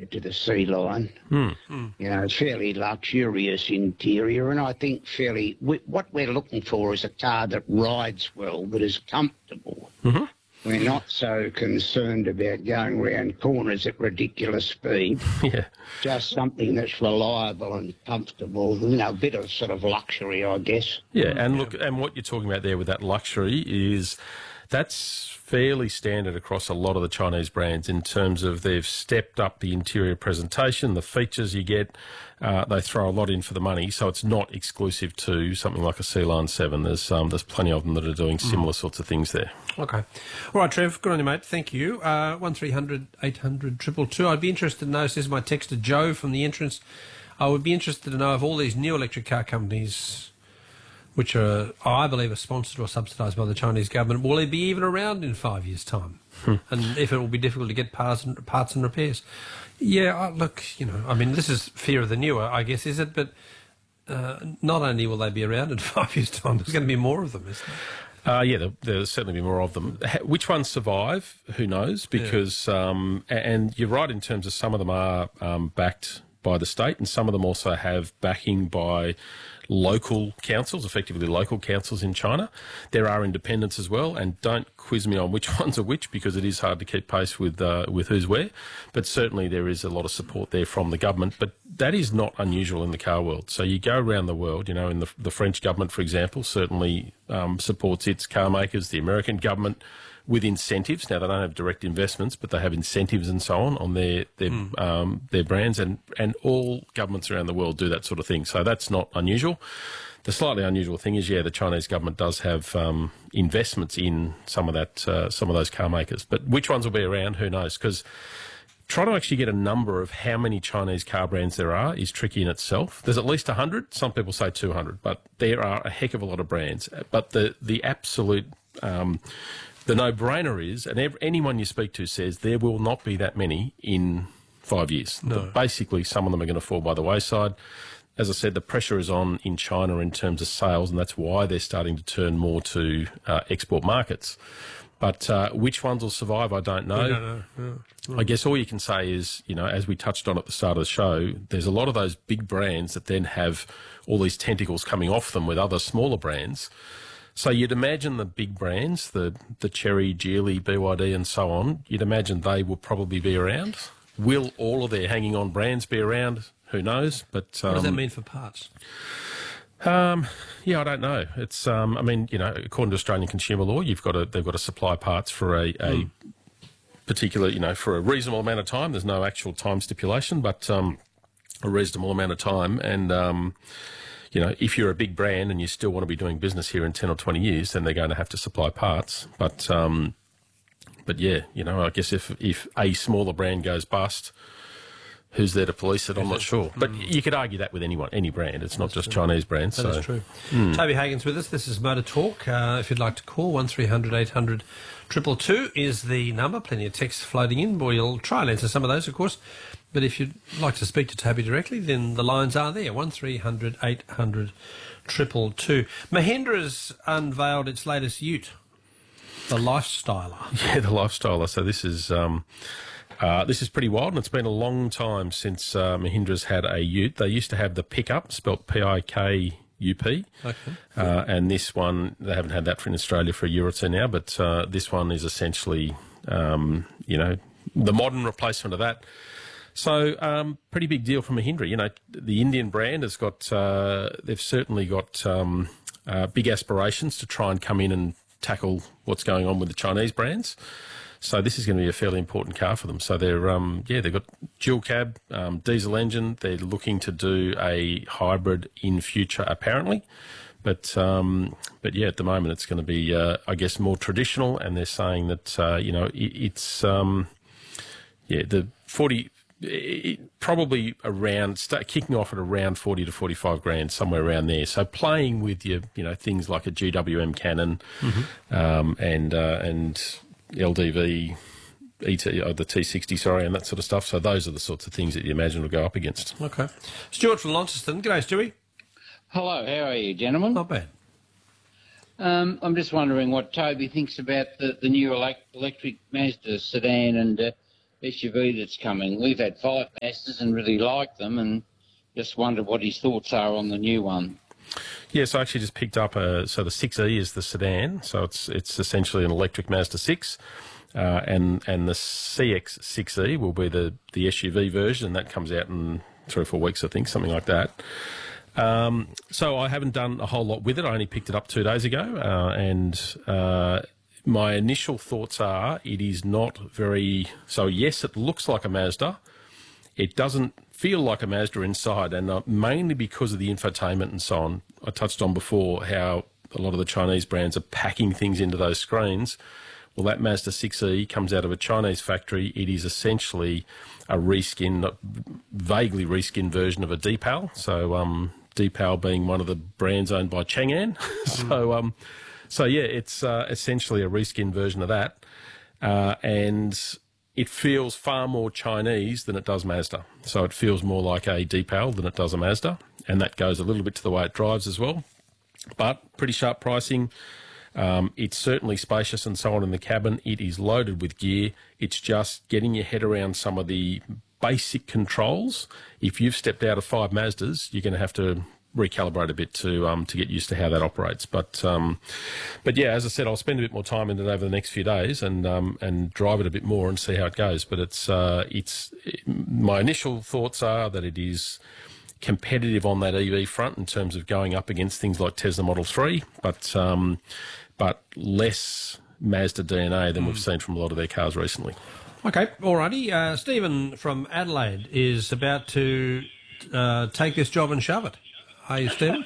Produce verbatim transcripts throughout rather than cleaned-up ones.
compared to the Sea Lion. Mm. Mm. You know, fairly luxurious interior, and I think fairly... We, what we're looking for is a car that rides well, but is comfortable. Mm-hmm. We're not so concerned about going round corners at ridiculous speed. Yeah. Just something that's reliable and comfortable, you know, a bit of sort of luxury, I guess. Yeah, and look, and what you're talking about there with that luxury is that's fairly standard across a lot of the Chinese brands in terms of they've stepped up the interior presentation, the features you get. Uh, they throw a lot in for the money, so it's not exclusive to something like a Sea Lion seven. There's um, there's plenty of them that are doing similar mm. sorts of things there. Okay. All right, Trev, good on you, mate. Thank you. Uh, one three hundred eight hundred two two two. I'd be interested to know, this is my text to Joe from the entrance, I would be interested to know if all these new electric car companies, which are, I believe, are sponsored or subsidised by the Chinese government, will they be even around in five years' time? Hmm. And if it will be difficult to get parts and, parts and repairs. Yeah, uh, look, you know, I mean, this is fear of the newer, I guess, is it? But uh, not only will they be around in five years' time, there's going to be more of them, isn't there? Uh, yeah, there'll, there'll certainly be more of them. Which ones survive? Who knows? Because, yeah. um, and you're right in terms of some of them are um, backed by the state, and some of them also have backing by local councils, effectively local councils in China. There are independents as well, and don't quiz me on which ones are which, because it is hard to keep pace with uh, with who's where. But certainly there is a lot of support there from the government. But that is not unusual in the car world. So you go around the world, you know, in the, the French government, for example, certainly um, supports its car makers. The American government, with incentives. Now, they don't have direct investments, but they have incentives and so on on their their, mm. um, their brands, and, and all governments around the world do that sort of thing. So that's not unusual. The slightly unusual thing is, yeah, the Chinese government does have um, investments in some of that, uh, some of those car makers. But which ones will be around, who knows? Because trying to actually get a number of how many Chinese car brands there are is tricky in itself. There's at least one hundred. Some people say two hundred, but there are a heck of a lot of brands. But the, the absolute... Um, The no-brainer is, and every, anyone you speak to says there will not be that many in five years. No. Basically, some of them are going to fall by the wayside. As I said, the pressure is on in China in terms of sales, and that's why they're starting to turn more to uh, export markets. But uh, which ones will survive, I don't know. No, no, no, no. I guess all you can say is, you know, as we touched on at the start of the show, there's a lot of those big brands that then have all these tentacles coming off them with other smaller brands. So you'd imagine the big brands, the the Chery, Geely, B Y D and so on, you'd imagine they will probably be around. Will all of their hanging-on brands be around? Who knows? But um, what does that mean for parts? Um, yeah, I don't know. It's, um, I mean, you know, according to Australian consumer law, you've got to, they've got to supply parts for a, a mm. particular, you know, for a reasonable amount of time. There's no actual time stipulation, but um, a reasonable amount of time. And, um, you know, if you're a big brand and you still want to be doing business here in ten or twenty years, then they're going to have to supply parts. But, um, but yeah, you know, I guess if, if a smaller brand goes bust, who's there to police it? I'm not sure. But mm. you could argue that with anyone, any brand. It's not That's just true. Chinese brands. That so. is true. Mm. Toby Hagen's with us. This is Motor Talk. Uh, if you'd like to call, one three hundred eight hundred two two two is the number. Plenty of texts floating in. We'll try and answer some of those, of course. But if you'd like to speak to Toby directly, then the lines are there, one three hundred eight hundred two two two. Mahindra's unveiled its latest ute, the Lifestyler. Yeah, the Lifestyler. So this is... Um, Uh, this is pretty wild, and it's been a long time since uh, Mahindra's had a ute. They used to have the pickup, spelt P I K U P, okay. uh, and this one, they haven't had that for in Australia for a year or two now, but uh, this one is essentially, um, you know, the modern replacement of that. So, um, pretty big deal for Mahindra. You know, the Indian brand has got, uh, they've certainly got um, uh, big aspirations to try and come in and tackle what's going on with the Chinese brands. So this is going to be a fairly important car for them. So they're, um, yeah, they've got dual cab, um, diesel engine. They're looking to do a hybrid in future, apparently. But, um, but yeah, at the moment it's going to be, uh, I guess, more traditional. And they're saying that, uh, you know, it, it's, um, yeah, the forty, it, probably around, start kicking off at around forty to forty-five grand, somewhere around there. So playing with your, you know, things like a G W M Cannon, mm-hmm. um, and, uh, and, L D V, E T, oh, the T sixty, sorry, and that sort of stuff. So those are the sorts of things that you imagine will go up against. Okay. Stuart from Launceston. G'day, Stewie. Hello, how are you, gentlemen? Not bad. Um, I'm just wondering what Toby thinks about the, the new elect- electric Mazda sedan and uh, S U V that's coming. We've had five Mazdas and really liked them, and just wondered what his thoughts are on the new one. Yes, I actually just picked up a, so the six E is the sedan, so it's it's essentially an electric Mazda six, uh, and and the C X six E will be the, the S U V version, and that comes out in three or four weeks, I think, something like that. Um, so I haven't done a whole lot with it. I only picked it up two days ago, uh, and uh, my initial thoughts are it is not very... So yes, it looks like a Mazda. It doesn't feel like a Mazda inside, and uh, mainly because of the infotainment and so on. I touched on before how a lot of the Chinese brands are packing things into those screens. Well, that Mazda six E comes out of a Chinese factory. It is essentially a reskin, vaguely reskin version of a Deepal. So um, Deepal being one of the brands owned by Chang'an. so, um, so yeah, it's uh, essentially a reskin version of that. Uh, and it feels far more Chinese than it does Mazda. So it feels more like a Deepal than it does a Mazda. And that goes a little bit to the way it drives as well. But pretty sharp pricing. Um, it's certainly spacious and so on in the cabin. It is loaded with gear. It's just getting your head around some of the basic controls. If you've stepped out of five Mazdas, you're going to have to recalibrate a bit to um, to get used to how that operates. But um, but yeah, as I said, I'll spend a bit more time in it over the next few days and um, and drive it a bit more and see how it goes. But it's uh, it's it, my initial thoughts are that it is competitive on that E V front in terms of going up against things like Tesla Model three, but um, but less Mazda D N A than mm. we've seen from a lot of their cars recently. Okay, alrighty. Uh, Stephen from Adelaide is about to uh, take this job and shove it. Are you, Stephen?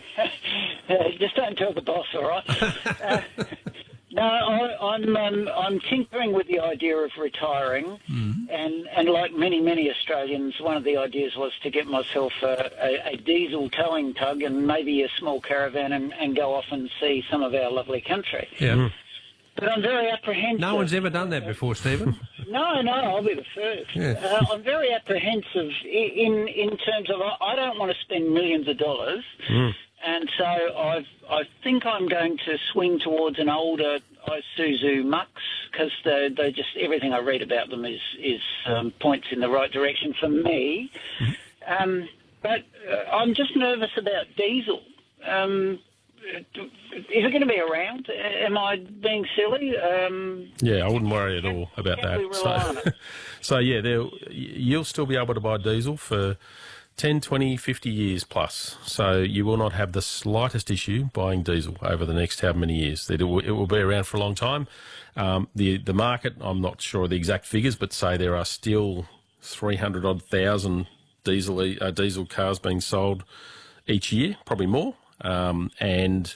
uh, just don't tell the boss, all right? uh, no, I, I'm um, I'm tinkering with the idea of retiring, mm-hmm. and and like many many Australians, one of the ideas was to get myself a, a, a diesel towing tug and maybe a small caravan and, and go off and see some of our lovely country. Yeah. Mm. But I'm very apprehensive. No one's ever done that before, Stephen. No, no, I'll be the first. Yeah. Uh, I'm very apprehensive in in terms of I don't want to spend millions of dollars, mm. and so I I think I'm going to swing towards an older Isuzu Mux because they they just everything I read about them is is um, points in the right direction for me. Mm. Um, but uh, I'm just nervous about diesel. Um, Is it going to be around? Am I being silly? Um, yeah, I wouldn't worry at all about that. So, so yeah, you'll still be able to buy diesel for ten, twenty, fifty years plus. So you will not have the slightest issue buying diesel over the next however many years. It will, it will be around for a long time. Um, the the market, I'm not sure of the exact figures, but say there are still three hundred odd thousand diesel uh, diesel cars being sold each year, probably more. Um, and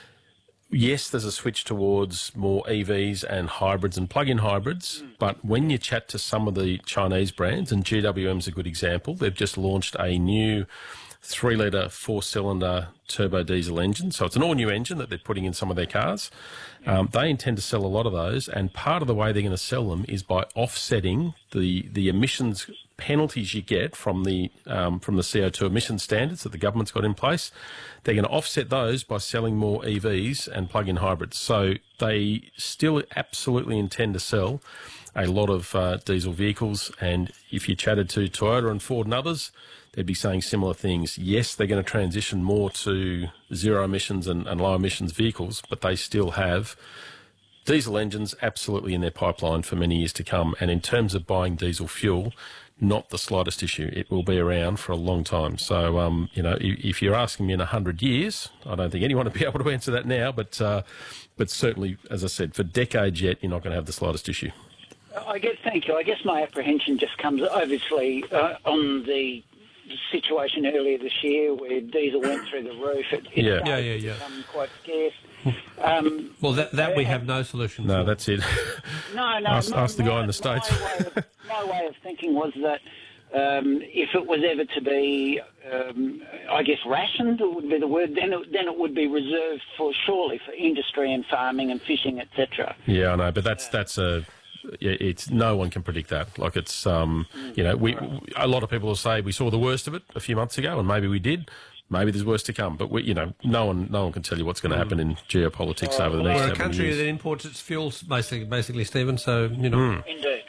yes, there's a switch towards more E Vs and hybrids and plug-in hybrids, mm. but when you chat to some of the Chinese brands, and G W M's a good example, they've just launched a new three-litre four-cylinder turbo diesel engine. So it's an all-new engine that they're putting in some of their cars. Um, they intend to sell a lot of those, and part of the way they're going to sell them is by offsetting the, the emissions penalties you get from the um, from the C O two emission standards that the government's got in place. They're going to offset those by selling more E Vs and plug-in hybrids. So they still absolutely intend to sell a lot of uh, diesel vehicles. And if you chatted to Toyota and Ford and others, they'd be saying similar things. Yes, they're going to transition more to zero emissions and, and low emissions vehicles, but they still have diesel engines absolutely in their pipeline for many years to come. And in terms of buying diesel fuel, not the slightest issue. It will be around for a long time. So, um, you know, if you're asking me in a hundred years, I don't think anyone would be able to answer that now, but, uh, but certainly, as I said, for decades yet, you're not going to have the slightest issue. I guess, thank you. I guess my apprehension just comes obviously uh, on the situation earlier this year where diesel went through the roof. It, it yeah. yeah, yeah, yeah. become quite scarce. Um, well, that that we have no solution No, for. that's it. No, no. Ask, my, ask the guy my, in the States. My way, of, my way of thinking was that um, if it was ever to be, um, I guess, rationed, it would be the word, then it, then it would be reserved for, surely, for industry and farming and fishing, et cetera. Yeah, I know, but that's that's a... It's no one can predict that. Like it's, um, you know, we a lot of people will say we saw the worst of it a few months ago, and maybe we did. Maybe there's worse to come, but we, you know, no one, no one can tell you what's going to happen in geopolitics oh, over the next. We're a seven country years. that imports its fuels, basically, basically, Stephen. So you know, mm. Indeed.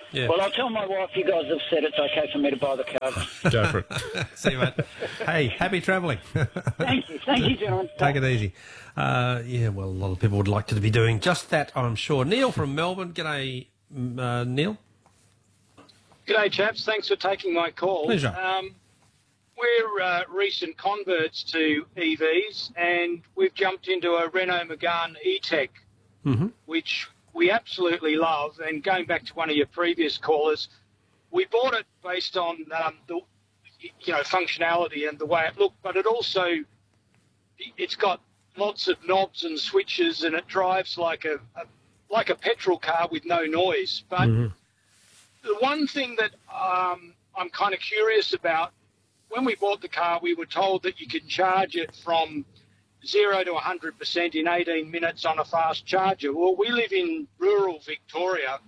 Yeah. Well, I'll tell my wife you guys have said it's okay for me to buy the car. Go for it. See you, mate. Hey, happy travelling. Thank you. Thank you, gentlemen. Take it easy. Uh, yeah, well, a lot of people would like to be doing just that, I'm sure. Neil from Melbourne. G'day, uh, Neil. G'day, chaps. Thanks for taking my call. Pleasure. Um, we're uh, recent converts to E Vs, and we've jumped into a Renault Megane E-Tech, Mm-hmm. which we absolutely love. And going back to one of your previous callers, we bought it based on um, the you know functionality and the way it looked, but it also it's got lots of knobs and switches, and it drives like a, a like a petrol car with no noise. But Mm-hmm. the one thing that um, I'm kind of curious about, when we bought the car, we were told that you can charge it from zero to one hundred percent in eighteen minutes on a fast charger. Well, we live in rural Victoria,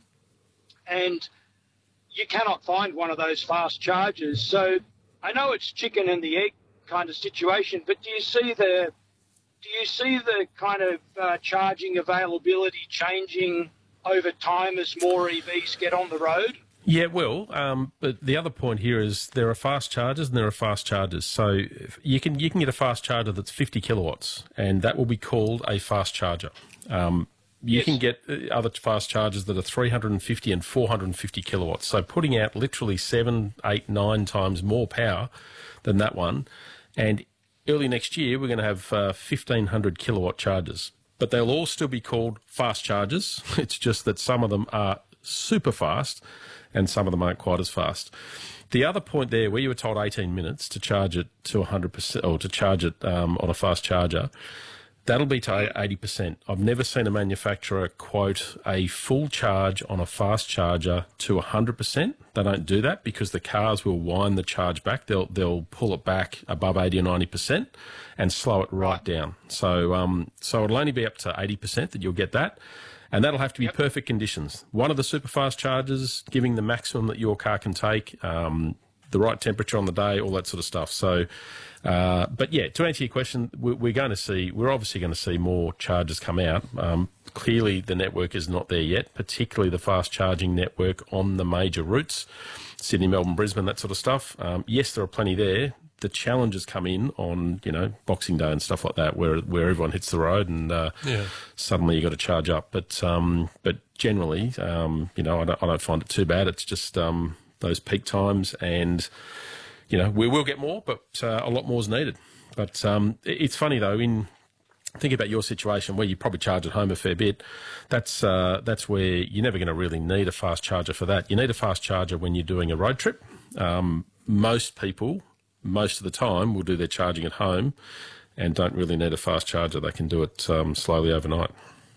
and you cannot find one of those fast chargers. So I know it's chicken and the egg kind of situation, but do you see the do you see the kind of uh, charging availability changing over time as more E Vs get on the road? Yeah, it will. Um, but the other point here is there are fast chargers and there are fast chargers. So if you can you can get a fast charger that's fifty kilowatts, and that will be called a fast charger. Um, you Yes. can get uh, other fast chargers that are three hundred fifty and four hundred fifty kilowatts. So putting out literally seven, eight, nine times more power than that one. And early next year, we're going to have uh, fifteen hundred kilowatt chargers. But they'll all still be called fast chargers. It's just that some of them are super fast and some of them aren't quite as fast. The other point there, where you were told eighteen minutes to charge it to one hundred percent, or to charge it um, on a fast charger, that'll be to eighty percent. I've never seen a manufacturer quote a full charge on a fast charger to one hundred percent. They don't do that because the cars will wind the charge back. They'll they'll pull it back above eighty or ninety percent and slow it right down. So um, so it'll only be up to eighty percent that you'll get that. And that'll have to be Yep. perfect conditions. One of the super fast chargers, giving the maximum that your car can take, um, the right temperature on the day, all that sort of stuff. So, uh, but yeah, to answer your question, we're, we're going to see, we're obviously going to see more chargers come out. Um, clearly, the network is not there yet, particularly the fast charging network on the major routes, Sydney, Melbourne, Brisbane, that sort of stuff. Um, yes, there are plenty there. The challenges come in on, you know, Boxing Day and stuff like that, where where everyone hits the road and uh, Yeah. suddenly you got to charge up. But um, but generally, um, you know, I don't, I don't find it too bad. It's just um, those peak times, and you know, we will get more, but uh, a lot more is needed. But um, it- it's funny though. In think about your situation where you probably charge at home a fair bit. That's uh, that's where you're never going to really need a fast charger for that. You need a fast charger when you're doing a road trip. Um, most people. Most of the time will do their charging at home and don't really need a fast charger. They can do it um, slowly overnight.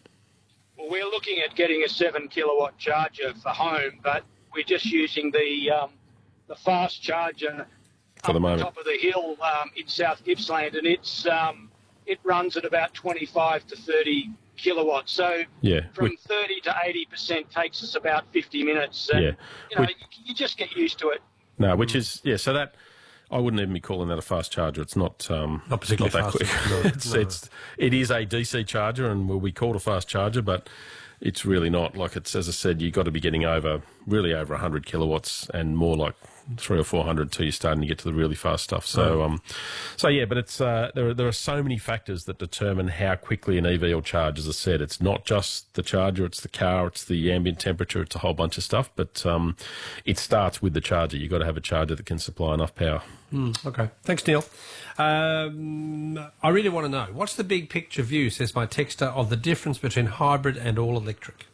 Well, we're looking at getting a seven kilowatt charger for home, but we're just using the um, the fast charger For the up moment. the top of the hill um, in South Gippsland, and it's um, it runs at about twenty-five to thirty kilowatts. So Yeah, from we- thirty to eighty percent takes us about fifty minutes. And, Yeah. you know, We- you, you just get used to it. No, which is, yeah, so that, I wouldn't even be calling that a fast charger. It's not, um, Not particularly that fast. quick. No, it's, no. it's, it is a D C charger and will be called a fast charger, but it's really not. Like it's, as I said, you've got to be getting over, really over one hundred kilowatts and more like three or four hundred till you're starting to get to the really fast stuff. So, um, so yeah, but it's, uh, there are, there are so many factors that determine how quickly an E V will charge. As I said, it's not just the charger, it's the car, it's the ambient temperature, it's a whole bunch of stuff, but, um, it starts with the charger. You've got to have a charger that can supply enough power. Okay. Thanks, Neil. Um, I really want to know, what's the big picture view, says my texter, of the difference between hybrid and all electric?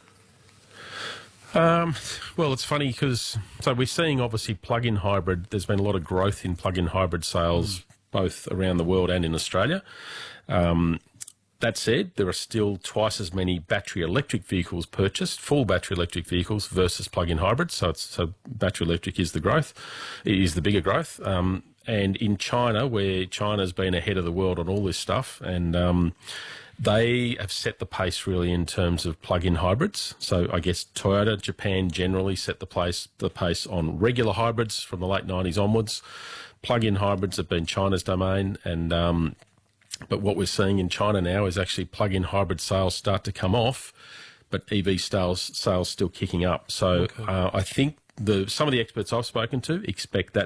Um, well, it's funny because so we're seeing obviously plug-in hybrid. There's been a lot of growth in plug-in hybrid sales mm. both around the world and in Australia. Um, that said, there are still twice as many battery electric vehicles purchased, full battery electric vehicles versus plug-in hybrids. So, it's, so battery electric is the growth, is the bigger growth. Um, and in China, where China's been ahead of the world on all this stuff, and um, they have set the pace really in terms of plug-in hybrids. So I guess Toyota, Japan generally set the place the pace on regular hybrids from the late nineties onwards. Plug-in hybrids have been China's domain, and um, but what we're seeing in China now is actually plug-in hybrid sales start to come off, but E V sales sales still kicking up. So Okay. uh, I think the some of the experts I've spoken to expect that